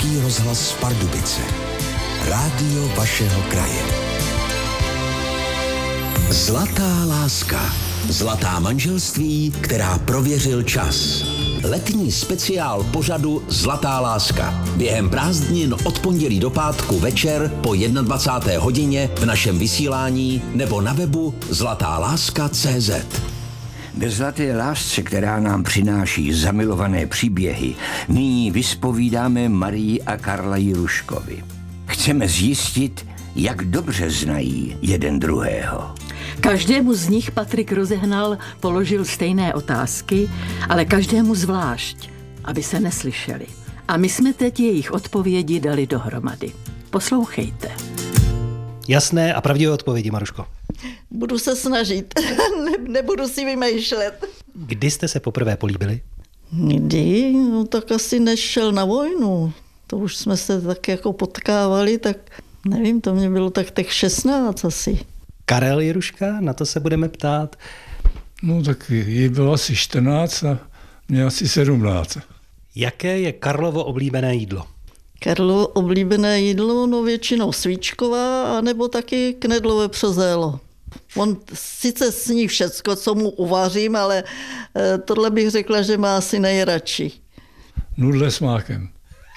Český rozhlas Pardubice. Rádio vašeho kraje. Zlatá láska. Zlatá manželství, která prověřil čas. Letní speciál pořadu Zlatá láska. Během prázdnin od pondělí do pátku večer po 21. hodině v našem vysílání nebo na webu zlatáláska.cz. Ve zlaté lásce, která nám přináší zamilované příběhy, nyní vyspovídáme Marii a Karla Jiruškovi. Chceme zjistit, jak dobře znají jeden druhého. Každému z nich Patrik Rozehnal položil stejné otázky, ale každému zvlášť, aby se neslyšeli. A my jsme teď jejich odpovědi dali dohromady. Poslouchejte. Jasné a pravdivé odpovědi, Maruško. Budu se snažit, nebudu si vymýšlet. Kdy jste se poprvé políbili? Kdy? No tak asi než šel na vojnu. To už jsme se tak jako potkávali, tak nevím, to mě bylo tak 16 asi. Karel Jiruška, na to se budeme ptát. No tak jí bylo asi 14 a mě asi 17. Jaké je Karlovo oblíbené jídlo? Karlovo oblíbené jídlo, no většinou svíčková, anebo taky knedlové přezélo. On sice sní všecko, co mu uvařím, ale tohle bych řekla, že má asi nejradši. Nudle s mákem.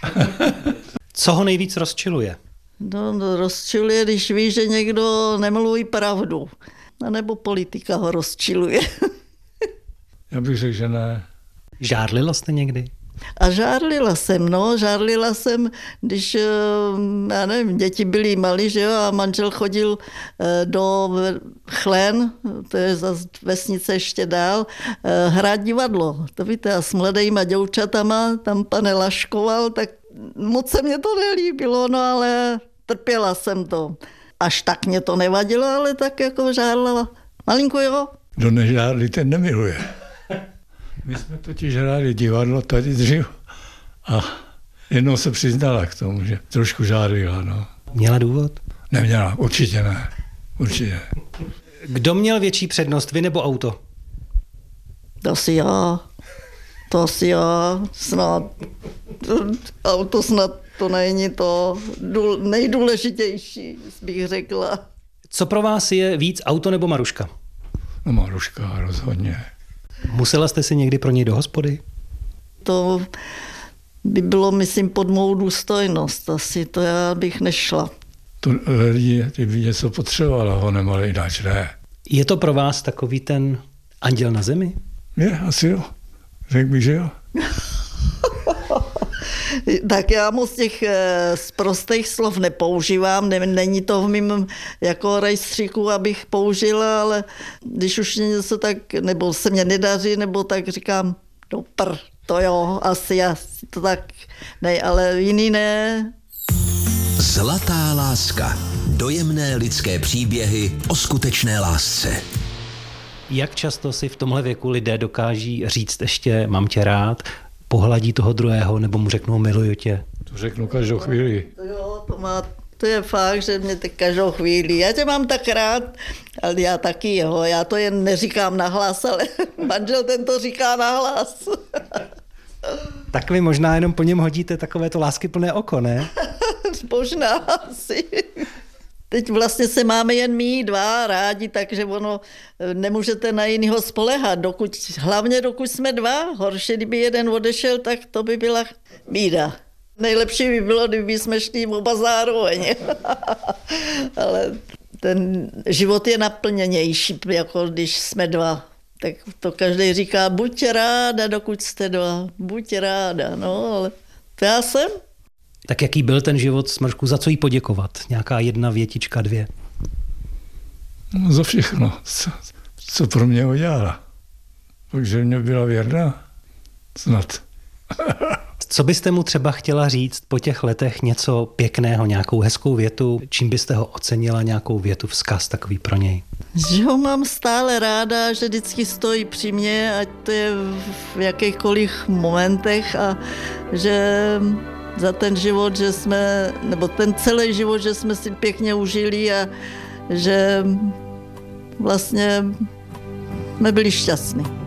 Co ho nejvíc rozčiluje? No, rozčiluje, když ví, že někdo nemluví pravdu. A nebo politika ho rozčiluje. Já bych řekl, že ne. Žárlila jste někdy? A žárlila jsem, když, já nevím, děti byly malí, že jo, a manžel chodil do Chlen, to je zase vesnice ještě dál, hrát divadlo. To víte, a s mladejma děvčatama tam pane laškoval, tak moc se mě to nelíbilo, no ale trpěla jsem to. Až tak mě to nevadilo, ale tak jako žárlila. Malinko, jo? Kdo nežárlí, ten nemiluje. My jsme totiž hráli divadlo tady dřív a jednou se přiznala k tomu, že trošku žárlila, no. Měla důvod? Neměla, určitě ne. Určitě. Kdo měl větší přednost, vy nebo auto? To asi já, snad. Auto snad to není to nejdůležitější, bych řekla. Co pro vás je víc, auto nebo Maruška? No Maruška, rozhodně. Musela jste si někdy pro něj do hospody? To by bylo, myslím, pod mou důstojnost. Asi to já bych nešla. To lidi, kdyby něco potřebovala, ho nemali jinak, ne. Je to pro vás takový ten anděl na zemi? Je, asi jo. Řekl bych, že jo. Tak já moc těch sprostých slov nepoužívám, není to v mým jako rejstříku, abych použila, ale když už něco tak, nebo se mě nedaří, nebo tak říkám, to jo, asi to tak, ne, ale jiný ne. Zlatá láska. Dojemné lidské příběhy o skutečné lásce. Jak často si v tomhle věku lidé dokáží říct ještě mám tě rád, pohladí toho druhého, nebo mu řeknou miluju tě? To řeknu každou chvíli. To jo, to je fakt, že mě tak každou chvíli. Já tě mám tak rád, ale já taky jeho. Já to jen neříkám nahlas, ale manžel ten to říká nahlas. Tak vy možná jenom po něm hodíte takovéto láskyplné oko, ne? Možná asi. Teď vlastně se máme jen my dva rádi, takže ono nemůžete na jinýho spolehat, hlavně dokud jsme dva. Horší, kdyby jeden odešel, tak to by byla bída. Nejlepší by bylo, kdyby jsme šli oba zároveň. Ale ten život je naplněnější, jako když jsme dva. Tak to každý říká, buď ráda, dokud jste dva, buď ráda, no, ale to já jsem. Tak jaký byl ten život, Smršku, za co jí poděkovat? Nějaká jedna větička, dvě? No za všechno, co pro mě udělala. Takže mě byla věrná, snad. Co byste mu třeba chtěla říct po těch letech něco pěkného, nějakou hezkou větu? Čím byste ho ocenila, nějakou větu, vzkaz takový pro něj? Že ho mám stále ráda, že vždycky stojí při mně, ať to je v jakýchkoliv momentech a že za ten život, že jsme, nebo ten celý život, že jsme si pěkně užili a že vlastně jsme byli šťastní.